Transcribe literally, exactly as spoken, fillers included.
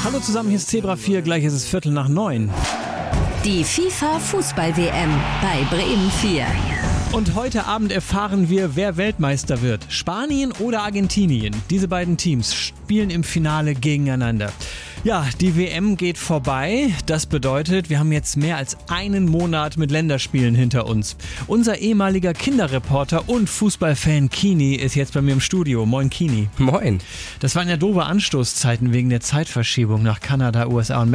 Hallo zusammen, hier ist Zebra vier, gleich ist es Viertel nach neun. Die FIFA-Fußball-W M bei Bremen vier. Und heute Abend erfahren wir, wer Weltmeister wird. Spanien oder Argentinien. Diese beiden Teams spielen im Finale gegeneinander. Ja, die W M geht vorbei. Das bedeutet, wir haben jetzt mehr als einen Monat mit Länderspielen hinter uns. Unser ehemaliger Kinderreporter und Fußballfan Kini ist jetzt bei mir im Studio. Moin Kini. Moin. Das waren ja doofe Anstoßzeiten wegen der Zeitverschiebung nach Kanada, U S A und Mexiko.